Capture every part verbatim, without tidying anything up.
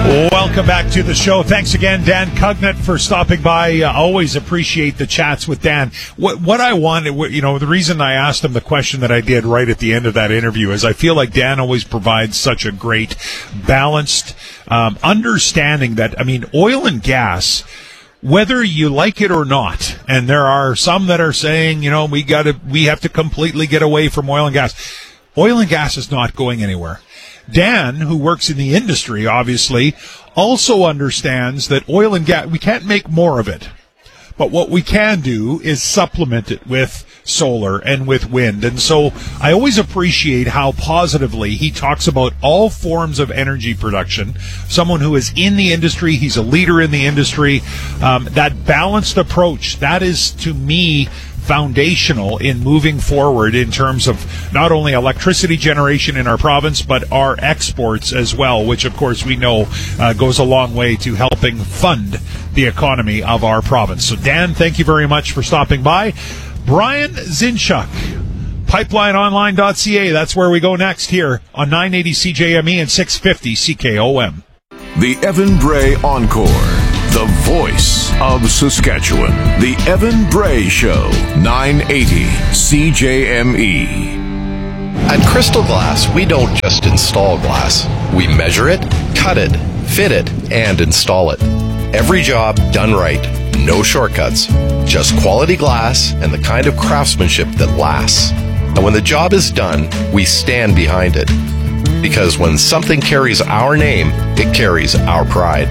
Welcome back to the show. Thanks again, Dan Cugnett, for stopping by. Uh, always appreciate the chats with Dan. What, what I wanted, you know, the reason I asked him the question that I did right at the end of that interview is I feel like Dan always provides such a great, balanced um, understanding that, I mean, oil and gas, whether you like it or not, and there are some that are saying, you know, we got to, we have to completely get away from oil and gas. Oil and gas is not going anywhere. Dan, who works in the industry, obviously, also understands that oil and gas, we can't make more of it. But what we can do is supplement it with solar and with wind. And so I always appreciate how positively he talks about all forms of energy production. Someone who is in the industry, he's a leader in the industry. Um, that balanced approach, that is, to me, foundational in moving forward in terms of not only electricity generation in our province, but our exports as well, which, of course, we know uh, goes a long way to helping fund the economy of our province. So, Dan, thank you very much for stopping by. Brian Zinchuk, pipeline online dot c a. That's where we go next here on nine eighty C J M E and six fifty C K O M. The Evan Bray Encore, the voice of Saskatchewan. The Evan Bray Show, nine eighty C J M E. At Crystal Glass, we don't just install glass. We measure it, cut it, fit it, and install it. Every job done right. No shortcuts. Just quality glass and the kind of craftsmanship that lasts. And when the job is done, we stand behind it. Because when something carries our name, it carries our pride.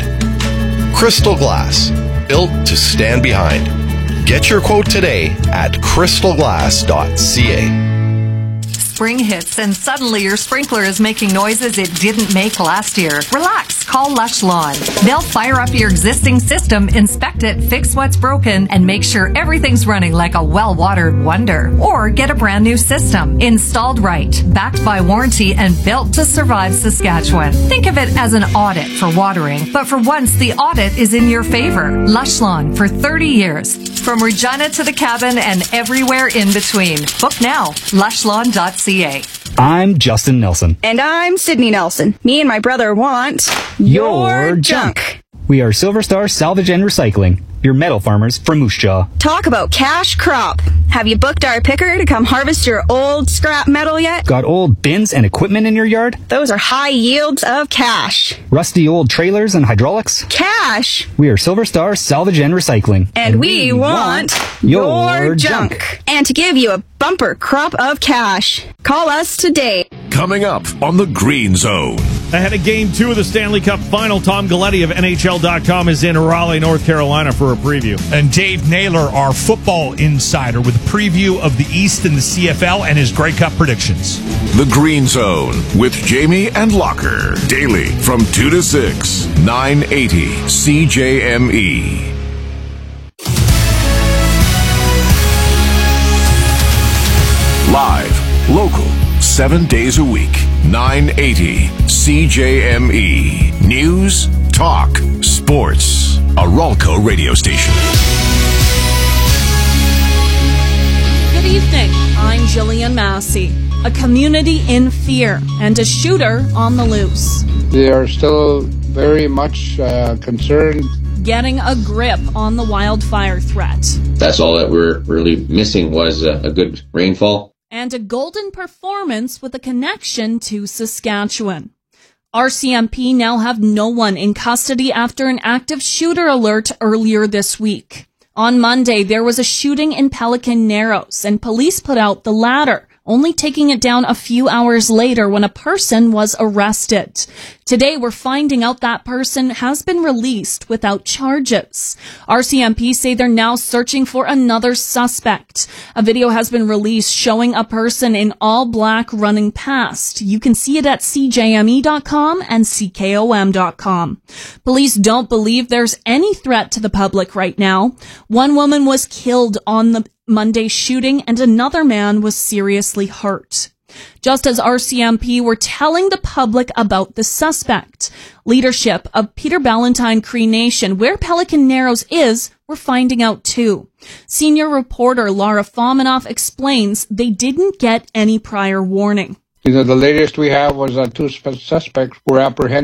Crystal Glass, built to stand behind. Get your quote today at crystal glass dot c a. Spring hits and suddenly your sprinkler is making noises it didn't make last year. Relax, call Lush Lawn. They'll fire up your existing system, inspect it, fix what's broken, and make sure everything's running like a well-watered wonder. Or get a brand new system, installed right, backed by warranty, and built to survive Saskatchewan. Think of it as an audit for watering, but for once the audit is in your favor. Lush Lawn for thirty years. From Regina to the cabin and everywhere in between. Book now, lush lawn dot c a. I'm Justin Nelson. And I'm Sydney Nelson. Me and my brother want your, your junk. junk. We are Silver Star Salvage and Recycling, your metal farmers from Moose Jaw. Talk about cash crop. Have you booked our picker to come harvest your old scrap metal yet? Got old bins and equipment in your yard? Those are high yields of cash. Rusty old trailers and hydraulics? Cash. We are Silver Star Salvage and Recycling. And, and we, we want your, your junk. junk. And to give you a bumper crop of cash, call us today. Coming up on the Green Zone. Ahead of Game two of the Stanley Cup Final, Tom Galletti of N H L dot com is in Raleigh, North Carolina for a preview. And Dave Naylor, our football insider, with a preview of the East and the C F L and his Grey Cup predictions. The Green Zone with Jamie and Locker. Daily from two to six, nine eighty C J M E. Live, local, seven days a week, nine eighty C J M E. News, talk, sports. A Ralco radio station. Good evening. I'm Jillian Massey. A community in fear and a shooter on the loose. They are still very much uh, concerned. Getting a grip on the wildfire threat. That's all that we're really missing was a, a good rainfall. And a golden performance with a connection to Saskatchewan. R C M P now have no one in custody after an active shooter alert earlier this week. On Monday, there was a shooting in Pelican Narrows, and police put out the ladder, only taking it down a few hours later when a person was arrested. Today, we're finding out that person has been released without charges. R C M P say they're now searching for another suspect. A video has been released showing a person in all black running past. You can see it at C J M E dot com and C K O M dot com. Police don't believe there's any threat to the public right now. One woman was killed on the Monday shooting and another man was seriously hurt. Just as R C M P were telling the public about the suspect, leadership of Peter Ballantyne Cree Nation, where Pelican Narrows is, we're finding out too. Senior reporter Laura Fominoff explains they didn't get any prior warning. You know, the latest we have was that two suspects were apprehended.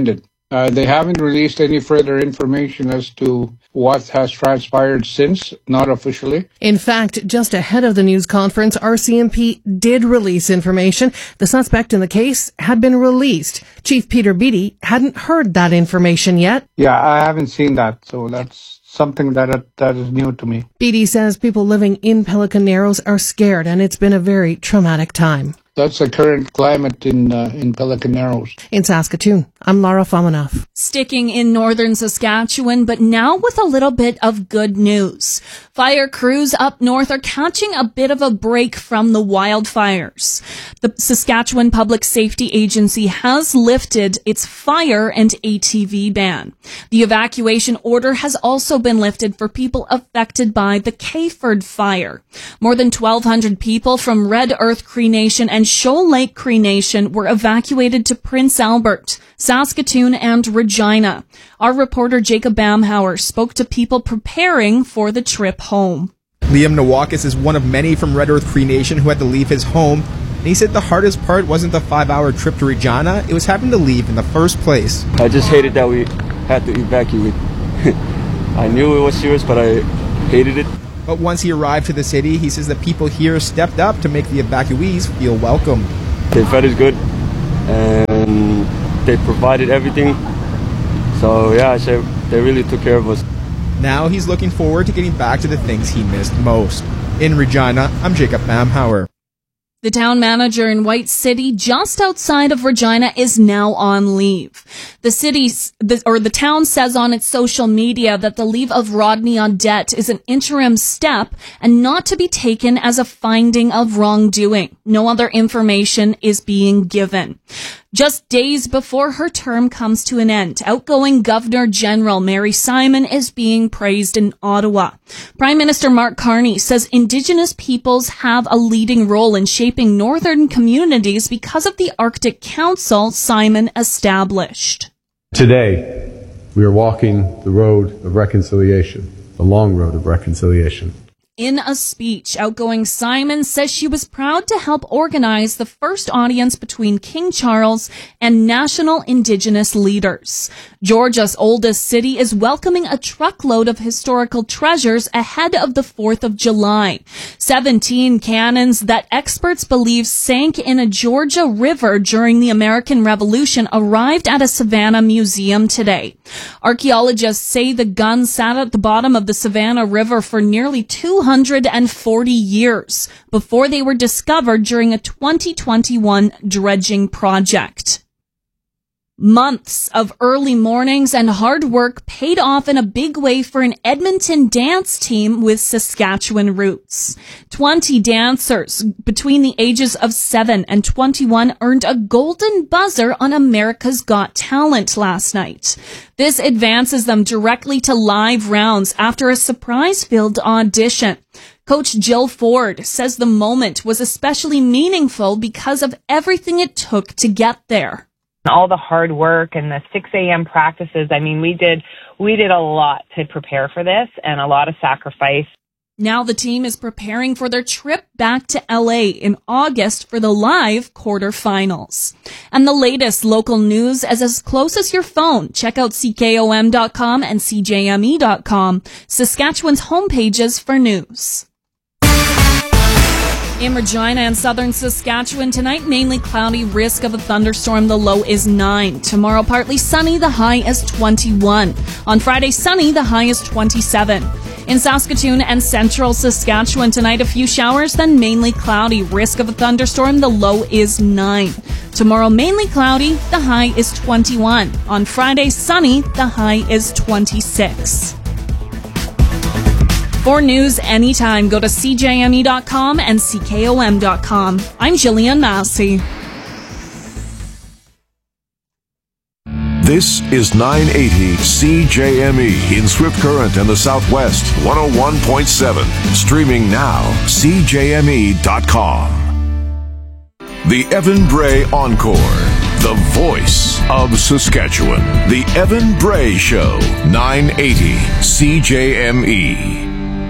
Uh, they haven't released any further information as to what has transpired since, not officially. In fact, just ahead of the news conference, R C M P did release information. The suspect in the case had been released. Chief Peter Beattie hadn't heard that information yet. Yeah, I haven't seen that, so that's something that that is new to me. Beattie says people living in Pelican Narrows are scared, and it's been a very traumatic time. That's the current climate in uh, in Pelican Narrows. In Saskatoon, I'm Lara Famanoff. Sticking in northern Saskatchewan, but now with a little bit of good news. Fire crews up north are catching a bit of a break from the wildfires. The Saskatchewan Public Safety Agency has lifted its fire and A T V ban. The evacuation order has also been lifted for people affected by the Kayford fire. More than twelve hundred people from Red Earth Cree Nation and Shoal Lake Cree Nation were evacuated to Prince Albert, Saskatoon, and Regina. Our reporter Jacob Bamhauer spoke to people preparing for the trip home. Liam Nawakis is one of many from Red Earth Cree Nation who had to leave his home. And he said the hardest part wasn't the five-hour trip to Regina, it was having to leave in the first place. I just hated that we had to evacuate. I knew it was serious, but I hated it. But once he arrived to the city, he says the people here stepped up to make the evacuees feel welcome. They fed us good, and they provided everything. So yeah, I say they really took care of us. Now he's looking forward to getting back to the things he missed most. In Regina, I'm Jacob Bamhauer. The town manager in White City, just outside of Regina, is now on leave. The city's, the, or the town says on its social media that the leave of Rodney Audette is an interim step and not to be taken as a finding of wrongdoing. No other information is being given. Just days before her term comes to an end, outgoing Governor General Mary Simon is being praised in Ottawa. Prime Minister Mark Carney says Indigenous peoples have a leading role in shaping northern communities because of the Arctic Council Simon established. Today, we are walking the road of reconciliation, the long road of reconciliation. In a speech, outgoing Simon says she was proud to help organize the first audience between King Charles and national Indigenous leaders. Georgia's oldest city is welcoming a truckload of historical treasures ahead of the fourth of July. Seventeen cannons that experts believe sank in a Georgia river during the American Revolution arrived at a Savannah museum today. Archaeologists say the guns sat at the bottom of the Savannah River for nearly two hundred forty years before they were discovered during a twenty twenty-one dredging project. Months of early mornings and hard work paid off in a big way for an Edmonton dance team with Saskatchewan roots. twenty dancers between the ages of seven and twenty-one earned a golden buzzer on America's Got Talent last night. This advances them directly to live rounds after a surprise-filled audition. Coach Jill Ford says the moment was especially meaningful because of everything it took to get there. All the hard work and the six a.m. practices. I mean, we did we did a lot to prepare for this and a lot of sacrifice. Now the team is preparing for their trip back to L A in August for the live quarterfinals. And the latest local news is as close as your phone. Check out C K O M dot com and C J M E dot com, Saskatchewan's homepages for news. In Regina and southern Saskatchewan tonight, mainly cloudy, risk of a thunderstorm. The low is nine. Tomorrow, partly sunny. The high is twenty-one. On Friday, sunny. The high is twenty-seven. In Saskatoon and central Saskatchewan tonight, a few showers, then mainly cloudy, risk of a thunderstorm. The low is nine. Tomorrow, mainly cloudy. The high is twenty-one. On Friday, sunny. The high is twenty-six. For news anytime, go to C J M E dot com and C K O M dot com. I'm Jillian Massey. This is nine eighty C J M E in Swift Current and the Southwest, one oh one point seven. Streaming now, C J M E dot com. The Evan Bray Encore. The voice of Saskatchewan. The Evan Bray Show, nine eighty C J M E.